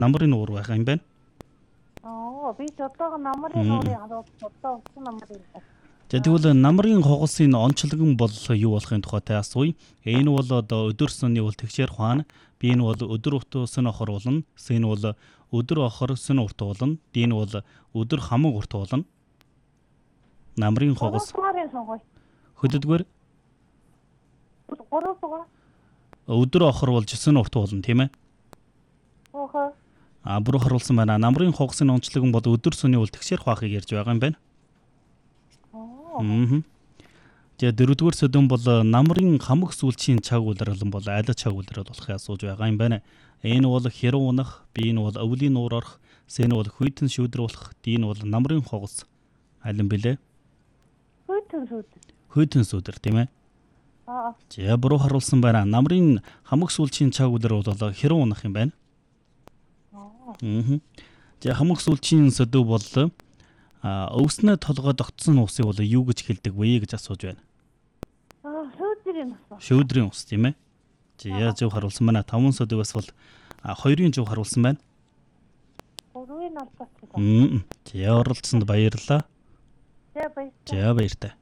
намрын нуур байх юм байна. Би ч одоо намрын нуурыг хараад одоо усан намрын. Тэгвэл намрын хоголсын онцлогон бол юу болохын тухайтай асууя. Энэ бол одоо өдөрсөний бол тэгшэр ухаан. Би энэ бол өдөр утга сөн охор болно. Энэ бол өдөр охор сөн урт болно. Энэ бол өдөр хамаг урт болно. Намрын хогос. Хөдөлгөөр. Өдөр охор болж сөн урт болно тийм ээ. Буруу харуулсан байна. Намрын хогосын онцлогон бол өдөр сөний бол тэгшэр ухаахыг ярьж байгаа юм байна. Тэгээ дөрөвдүгээр сэдвэн бол намрын хамаг сүүлчийн цаг улирлан бол айл цаг улирал болохыг асууж байгаа юм байна. Энэ бол хэрэг унах, би энэ бол өвлийн нуур орох, энэ бол хүйтэн шүүдрүүлэх, энэ бол намрын хогос. Айлан билээ. Хүйтэн шүүдэр тийм ээ. За буруу харуулсан байна. Намрын хамаг сүүлчийн цаг улирал бол хэрэг унах юм байна. За хамаг сүүлчийн сэдв бол өвснө толгой тогтсон усыг бол юу гэж хэлдэг вэ гэж асууж байна. Шүүдрийн ус тийм ээ. За зөв харуулсан байна. 5 сэдвээс бол 2-ын зөв харуулсан байна. За оролцсонд баярлалаа. За баяртай.